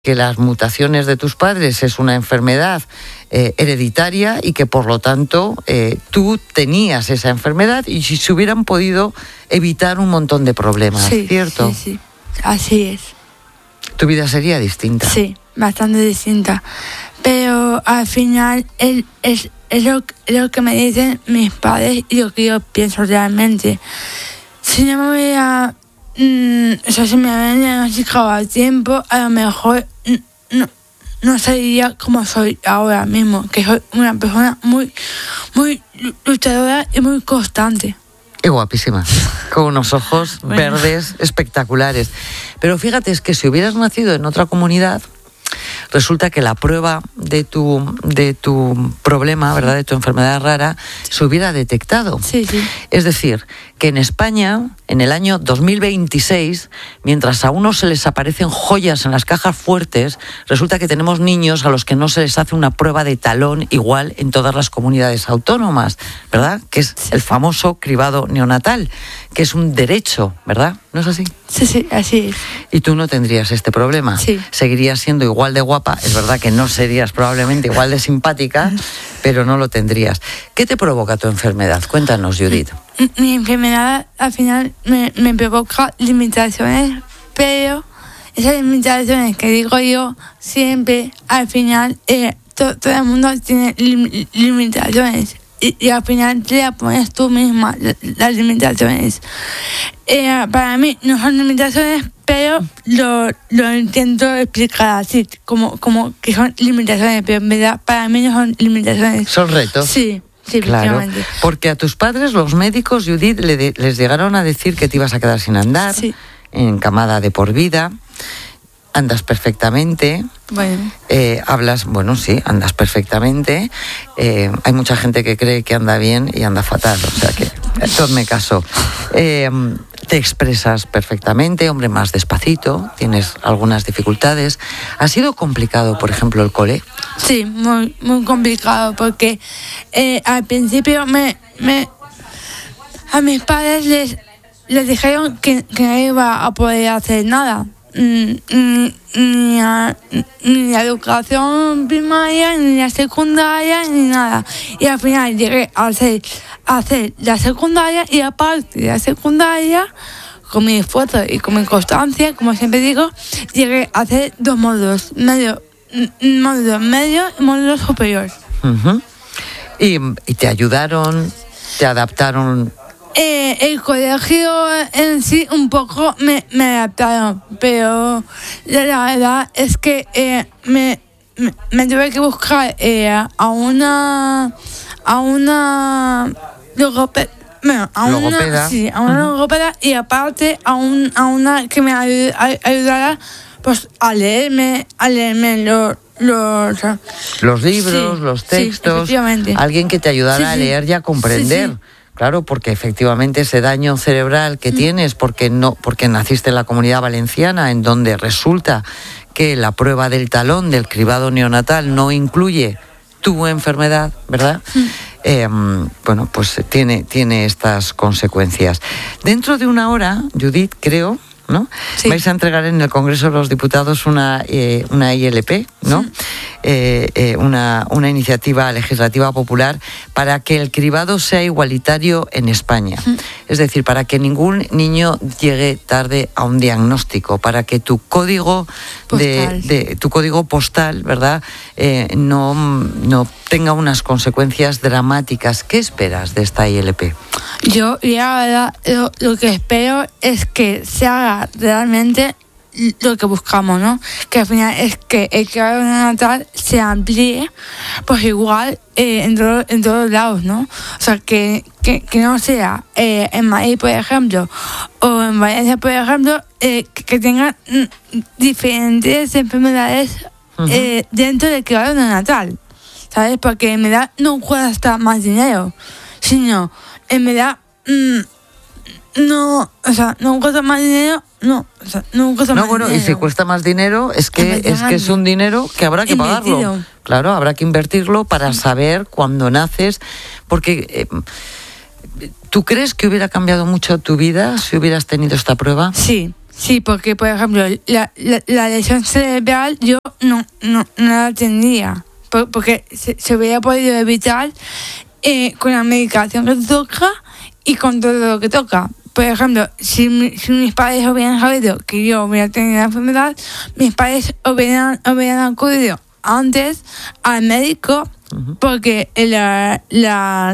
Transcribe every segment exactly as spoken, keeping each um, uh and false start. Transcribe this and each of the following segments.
que las mutaciones de tus padres es una enfermedad eh, hereditaria y que por lo tanto eh, tú tenías esa enfermedad y si se hubieran podido evitar un montón de problemas, sí, ¿cierto? Sí, sí, así es. Tu vida sería distinta. Sí, bastante distinta. Pero al final es, es, es, lo, es lo que me dicen mis padres y lo que yo pienso realmente. Si no me hubiera... Mm, o sea, si me habían diagnosticado a tiempo, a lo mejor no, no sería como soy ahora mismo, que soy una persona muy, muy luchadora y muy constante. Y guapísima, con unos ojos bueno. verdes espectaculares. Pero fíjate, es que si hubieras nacido en otra comunidad, resulta que la prueba de tu, de tu problema, ¿verdad?, de tu enfermedad rara, se hubiera detectado. Sí, sí. Es decir, que en España, en el año dos mil veintiséis, mientras a unos se les aparecen joyas en las cajas fuertes, resulta que tenemos niños a los que no se les hace una prueba de talón igual en todas las comunidades autónomas, ¿verdad? Que es el famoso cribado neonatal, que es un derecho, ¿verdad? ¿No es así? Sí, sí, así es. Y tú no tendrías este problema. Sí. Seguirías siendo igual de guapa. Es verdad que no serías probablemente igual de simpática, pero no lo tendrías. ¿Qué te provoca tu enfermedad? Cuéntanos, Judith. Mi enfermedad al final me, me provoca limitaciones, pero esas limitaciones que digo yo, siempre al final eh, to, todo el mundo tiene lim, limitaciones. Y, y al final te la pones tú misma, las limitaciones. Eh, para mí no son limitaciones, pero lo, lo intento explicar así, como, como que son limitaciones, pero en verdad para mí no son limitaciones. ¿Son retos? Sí, sí, claro. efectivamente. Porque a tus padres, los médicos, Judith, le de, les llegaron a decir que te ibas a quedar sin andar, sí. encamada de por vida. Andas perfectamente, bueno. eh, hablas, bueno, sí, andas perfectamente. Eh, hay mucha gente que cree que anda bien y anda fatal, o sea que, hazme caso. Eh, te expresas perfectamente, hombre, más despacito, tienes algunas dificultades. ¿Ha sido complicado, por ejemplo, el cole? Sí, muy, muy complicado, porque eh, al principio me, me, a mis padres les, les dijeron que, que no iba a poder hacer nada. Ni, ni, a, ni la educación primaria, ni la secundaria, ni nada. Y al final llegué a hacer, a hacer la secundaria y aparte de la secundaria, con mi esfuerzo y con mi constancia, como siempre digo, llegué a hacer dos módulos, medio, módulo medio y módulo superior. Uh-huh. y, y te ayudaron, te adaptaron. Eh, el colegio en sí un poco me, me adaptaron, pero la verdad es que eh, me, me, me tuve que buscar eh, a una a una logopeda, bueno, a logopeda. una sí, a una uh-huh. logopeda y aparte a un a una que me ayud, a, ayudara pues a leerme, a leerme los los los libros, sí, los textos, sí, alguien que te ayudara sí, a leer y a comprender. Sí, sí. Claro, porque efectivamente ese daño cerebral que tienes, porque no, porque naciste en la Comunidad Valenciana, en donde resulta que la prueba del talón del cribado neonatal no incluye tu enfermedad, ¿verdad? Mm. Eh, bueno, pues tiene, tiene estas consecuencias. Dentro de una hora, Judith, creo, ¿no? Sí. Vais a entregar en el Congreso de los Diputados una, eh, una I L P, ¿no? Sí. Eh, eh, una, una iniciativa legislativa popular para que el cribado sea igualitario en España. Uh-huh. Es decir, para que ningún niño llegue tarde a un diagnóstico, para que tu código de, de tu código postal, ¿verdad?, eh, no, no tenga unas consecuencias dramáticas. ¿Qué esperas de esta I L P? Yo, la verdad, lo, lo que espero es que se haga realmente lo que buscamos, ¿no? Que al final es que el cribado neonatal se amplíe, pues igual eh, en, todo, en todos lados, ¿no? O sea, que, que, que no sea eh, en Madrid, por ejemplo, o en Valencia, por ejemplo, eh, que, que tengan mm, diferentes enfermedades uh-huh. eh, dentro del cribado neonatal, ¿sabes? Porque en verdad no cuesta más dinero, sino en verdad mmm, no, o sea, no cuesta más dinero, no, o sea, no cuesta no, más bueno, dinero. Y si cuesta más dinero, es que es que es un dinero que habrá que Invertido. pagarlo. Claro, habrá que invertirlo para saber cuándo naces, porque eh, ¿tú crees que hubiera cambiado mucho tu vida si hubieras tenido esta prueba? Sí, Sí, porque, por ejemplo, la, la, la lesión cerebral yo no, no, no la tendría, por, porque se, se hubiera podido evitar eh, con la medicación que toca y con todo lo que toca. Por ejemplo, si, mi, si mis padres hubieran sabido que yo hubiera tenido la enfermedad, mis padres hubieran, hubieran acudido antes al médico, uh-huh. porque la... la,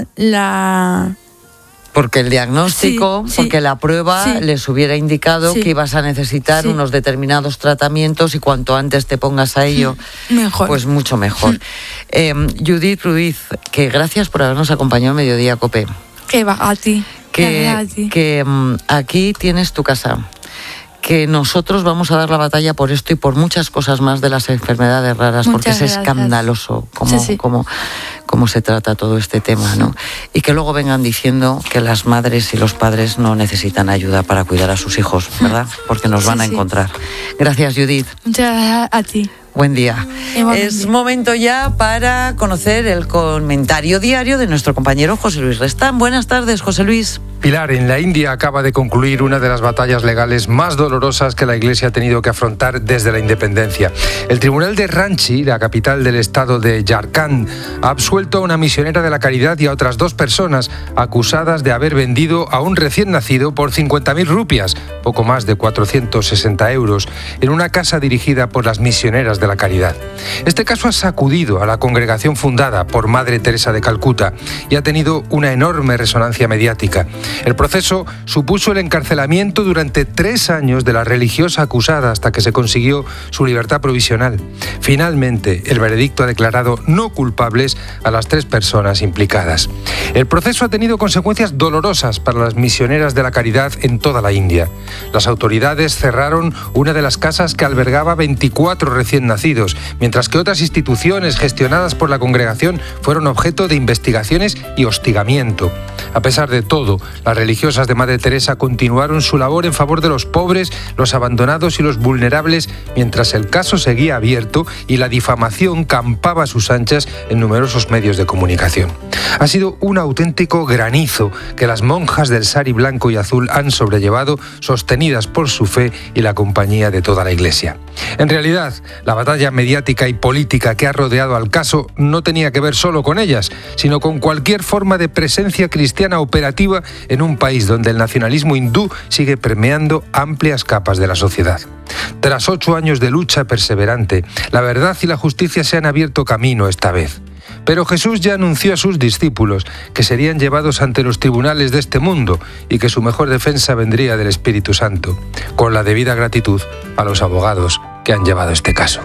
la Porque el diagnóstico, sí, porque sí, la prueba sí. les hubiera indicado sí. que ibas a necesitar sí. unos determinados tratamientos y cuanto antes te pongas a ello, mejor. Pues mucho mejor. Mm. Eh, Judith Ruiz, que gracias por habernos acompañado en Mediodía Cope. Que va a ti. Que, a ti. que um, aquí tienes tu casa. Que nosotros vamos a dar la batalla por esto y por muchas cosas más de las enfermedades raras, muchas porque es gracias. escandaloso cómo, sí, sí. cómo, cómo se trata todo este tema, ¿no? Y que luego vengan diciendo que las madres y los padres no necesitan ayuda para cuidar a sus hijos, ¿verdad? Porque nos van sí, a encontrar. Sí. Gracias, Judith. Muchas gracias a ti. Buen día. Igualmente. Es momento ya para conocer el comentario diario de nuestro compañero José Luis Restán. Buenas tardes, José Luis. Pilar, en la India acaba de concluir una de las batallas legales más dolorosas que la Iglesia ha tenido que afrontar desde la independencia. El Tribunal de Ranchi, la capital del estado de Jharkhand, ha absuelto a una misionera de la caridad y a otras dos personas acusadas de haber vendido a un recién nacido por cincuenta mil rupias, poco más de cuatrocientos sesenta euros, en una casa dirigida por las misioneras de la caridad. Este caso ha sacudido a la congregación fundada por Madre Teresa de Calcuta y ha tenido una enorme resonancia mediática. El proceso supuso el encarcelamiento durante tres años de la religiosa acusada hasta que se consiguió su libertad provisional. Finalmente, el veredicto ha declarado no culpables a las tres personas implicadas. El proceso ha tenido consecuencias dolorosas para las misioneras de la caridad en toda la India. Las autoridades cerraron una de las casas que albergaba veinticuatro recién nacidos, mientras que otras instituciones gestionadas por la congregación fueron objeto de investigaciones y hostigamiento. A pesar de todo, las religiosas de Madre Teresa continuaron su labor en favor de los pobres, los abandonados y los vulnerables, mientras el caso seguía abierto y la difamación campaba a sus anchas en numerosos medios de comunicación. Ha sido un auténtico granizo que las monjas del sari blanco y azul han sobrellevado, sostenidas por su fe y la compañía de toda la Iglesia. En realidad, la batalla mediática y política que ha rodeado al caso no tenía que ver solo con ellas, sino con cualquier forma de presencia cristiana operativa en un país donde el nacionalismo hindú sigue permeando amplias capas de la sociedad. Tras ocho años de lucha perseverante, la verdad y la justicia se han abierto camino esta vez. Pero Jesús ya anunció a sus discípulos que serían llevados ante los tribunales de este mundo y que su mejor defensa vendría del Espíritu Santo, con la debida gratitud a los abogados que han llevado este caso.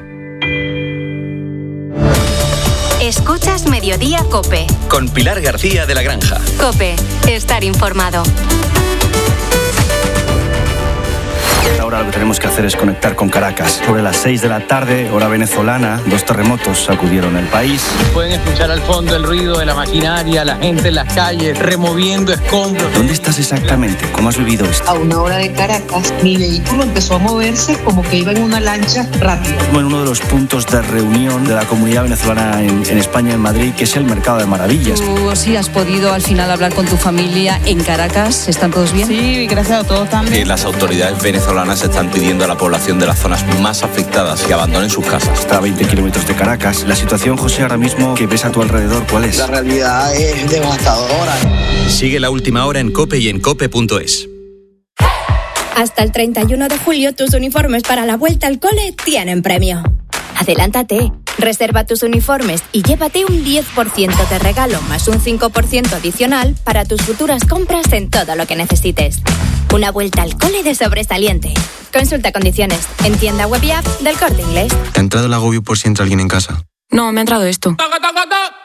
Escuchas Mediodía Cope. Con Pilar García de la Granja. Cope, estar informado. Ahora lo que tenemos que hacer es conectar con Caracas. Sobre las seis de la tarde, hora venezolana, dos terremotos sacudieron el país. Pueden escuchar al fondo el ruido de la maquinaria, la gente en las calles, removiendo escombros. ¿Dónde estás exactamente? ¿Cómo has vivido esto? A una hora de Caracas, mi vehículo empezó a moverse como que iba en una lancha rápida. En uno de los puntos de reunión de la comunidad venezolana en, en España, en Madrid, que es el Mercado de Maravillas. ¿Tú sí has podido al final hablar con tu familia en Caracas? ¿Están todos bien? Sí, gracias a todos también. Y las autoridades venezolanas están pidiendo a la población de las zonas más afectadas que abandonen sus casas. Está a veinte kilómetros de Caracas. La situación, José, ahora mismo que ves a tu alrededor, ¿cuál es? La realidad es devastadora. Sigue La Última Hora en COPE y en cope punto es. Hasta el treinta y uno de julio tus uniformes para la vuelta al cole tienen premio. Adelántate, reserva tus uniformes y llévate un diez por ciento de regalo más un cinco por ciento adicional para tus futuras compras en todo lo que necesites. Una vuelta al cole de sobresaliente. Consulta condiciones en tienda web y app del Corte Inglés. ¿Te ha entrado el agobio por si entra alguien en casa? No, me ha entrado esto.